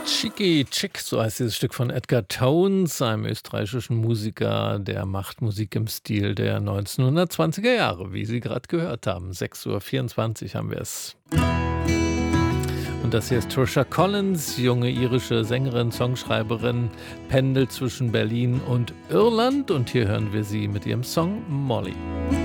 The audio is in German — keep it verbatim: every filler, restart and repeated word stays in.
Cheeky Chick, so heißt dieses Stück von Edgar Tones, einem österreichischen Musiker, der macht Musik im Stil der neunzehnhundertzwanziger Jahre, wie Sie gerade gehört haben. sechs Uhr vierundzwanzig haben wir es. Und das hier ist Trisha Collins, junge irische Sängerin, Songschreiberin, pendelt zwischen Berlin und Irland. Und hier hören wir sie mit ihrem Song Molly.